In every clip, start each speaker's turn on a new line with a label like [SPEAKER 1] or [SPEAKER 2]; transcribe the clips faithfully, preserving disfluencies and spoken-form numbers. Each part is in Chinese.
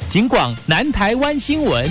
[SPEAKER 1] 警广南台湾新闻。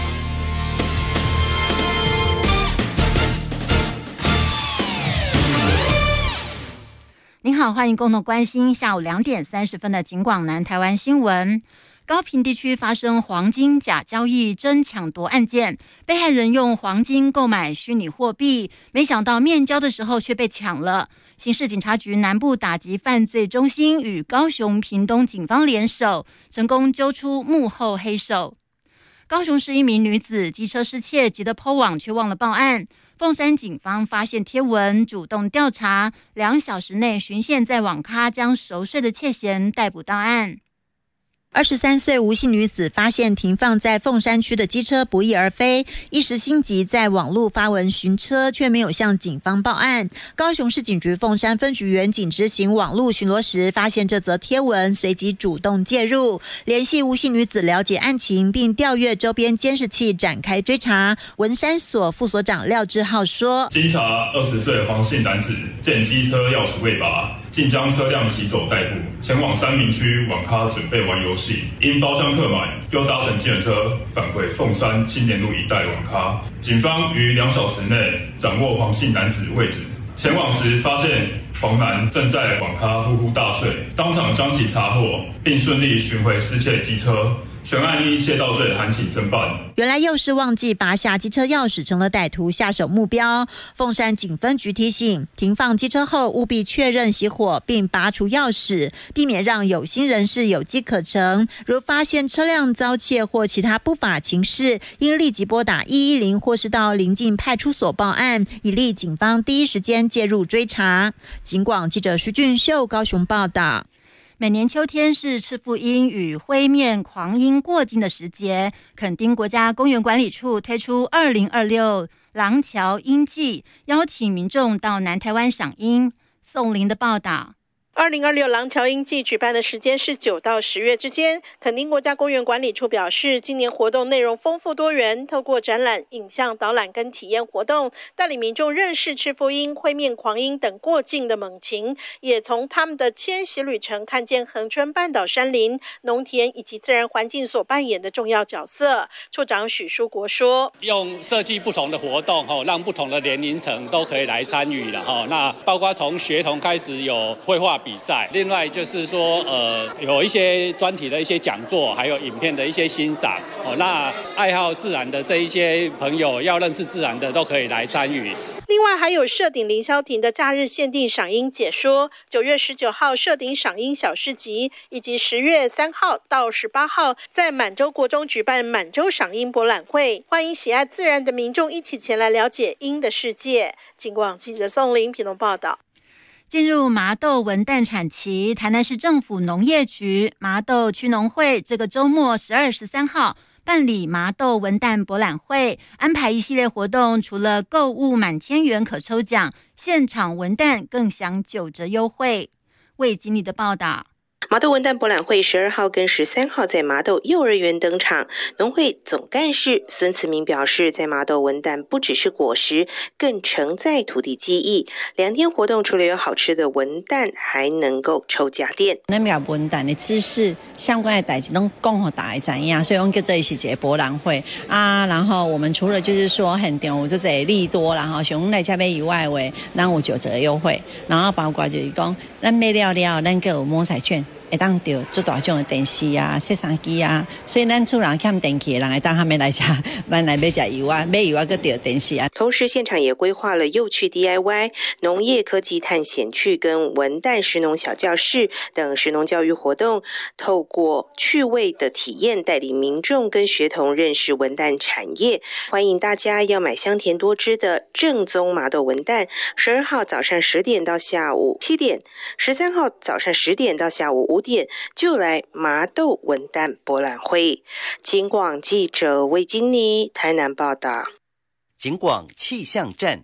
[SPEAKER 2] 您好，欢迎共同关心下午两点三十分的警广南台湾新闻。高屏地区发生黄金假交易真抢夺案件，被害人用黄金购买虚拟货币，没想到面交的时候却被抢了。刑事警察局南部打击犯罪中心与高雄屏东警方联手，成功揪出幕后黑手。高雄市一名女子机车失窃，急得 po 网却忘了报案。凤山警方发现贴文，主动调查，两小时内循线在网咖将熟睡的窃嫌逮捕到案。二十三岁吴姓女子发现停放在凤山区的机车不翼而飞，一时心急，在网络发文寻车，却没有向警方报案。高雄市警局凤山分局员警执行网络巡逻时，发现这则贴文，随即主动介入，联系吴姓女子了解案情，并调阅周边监视器展开追查。文山所副所长廖志浩说：
[SPEAKER 3] 经查，二十岁黄姓男子见机车钥匙未拔，竟将车辆骑走代步，前往三民区网咖准备玩游戏。因包厢客满，又搭乘计程车返回凤山青年路一带网咖。警方于两小时内掌握黄姓男子位置，前往时发现黄男正在网咖呼呼大睡，当场将其查获，并顺利寻回失窃机车。全案依窃盗罪函请侦办。
[SPEAKER 2] 原来又是忘记拔下机车钥匙，成了歹徒下手目标。凤山警分局提醒，停放机车后务必确认熄火，并拔除钥匙，避免让有心人士有机可乘。如发现车辆遭窃或其他不法情事，应立即拨打一一零或是到邻近派出所报案，以利警方第一时间介入追查。警广记者徐俊秀高雄报道。每年秋天是赤腹鹰与灰面狂鹰过境的时节，垦丁国家公园管理处推出二零二六廊桥鹰季，邀请民众到南台湾赏鹰。宋林的报道。
[SPEAKER 4] 二零二六廊桥鹰季举办的时间是九到十月之间。垦丁国家公园管理处表示，今年活动内容丰富多元，透过展览、影像导览跟体验活动，带领民众认识赤腹鹰、灰面狂鹰等过境的猛禽，也从他们的迁徙旅程看见恒春半岛山林、农田以及自然环境所扮演的重要角色。处长许书国说：
[SPEAKER 5] 用设计不同的活动，让不同的年龄层都可以来参与了。那包括从学童开始有绘画比赛，另外就是说，呃，有一些专题的一些讲座，还有影片的一些欣赏。哦，那爱好自然的这一些朋友，要认识自然的，都可以来参与。
[SPEAKER 4] 另外还有社顶凌霄亭的假日限定赏鹰解说，九月十九号社顶赏鹰小市集，以及十月三号到十八号在满洲国中举办满洲赏鹰博览会，欢迎喜爱自然的民众一起前来了解鹰的世界。警广记者宋林屏东报道。进入麻豆文旦产期，台南市政府农业局麻豆区农会这个周末十二、十三号办理麻豆文旦博览会，安排一系列活动，除了购物满千元可抽奖，现场文旦更享九折优惠。魏经理的报道。
[SPEAKER 6] 麻豆文旦博览会十二号跟十三号在麻豆幼儿园登场。农会总干事孙慈明表示，在麻豆文旦不只是果实，更承载土地记忆。两天活动除了有好吃的文旦，还能够抽家电。
[SPEAKER 7] 咱们文旦的知识相关的代志拢讲给大家知影，所以我们叫这一是一个博览会啊。然后我们除了就是说现场有这个利多，然后像来这边以外的，咱有九折优惠，然后包括就是讲咱买了了，咱个有摸彩券。会当到做大种的电视啊、摄像机啊，所以咱厝人欠电器的人会当他们来吃，咱来买食油啊，买油啊个到电视啊。
[SPEAKER 6] 同时，现场也规划了幼趣 D I Y、农业科技探险趣跟文旦食农小教室等食农教育活动，透过趣味的体验，带领民众跟学童认识文旦产业。欢迎大家要买香甜多汁的正宗麻豆文旦。十二号早上十点到下午七点，十三号早上十点到下午五点就来麻豆文旦博览会。警广记者魏金妮台南报道。
[SPEAKER 8] 警广气象站。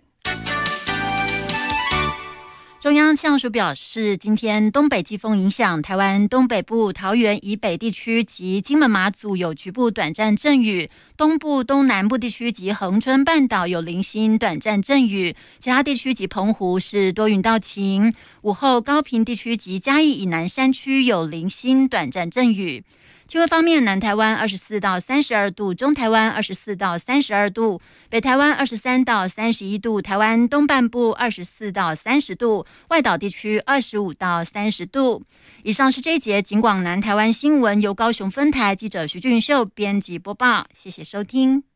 [SPEAKER 2] 中央气象署表示，今天东北季风影响台湾东北部桃园以北地区及金门马祖有局部短暂阵雨， 东部、东南部地区及恒春半岛有零星短暂阵雨，其他地区及澎湖是多云到晴。午后高屏地区及嘉义以南山区有零星短暂阵雨。气温方面，南台湾二十四到三十二度，中台湾二十四到三十二度，北台湾二十三到三十一度，台湾东半部二十四到三十度，外岛地区二十五到三十度。以上是这一节警广南台湾新闻，由高雄分台记者徐俊秀编辑播报，谢谢收听。